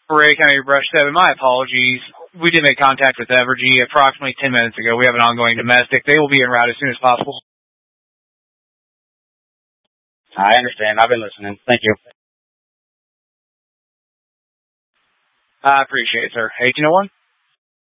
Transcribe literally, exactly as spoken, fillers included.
Ray County Brush seven, my apologies. We did make contact with Evergy approximately ten minutes ago. We have an ongoing domestic. They will be en route as soon as possible. I understand. I've been listening. Thank you. I appreciate it, sir. eighteen oh one?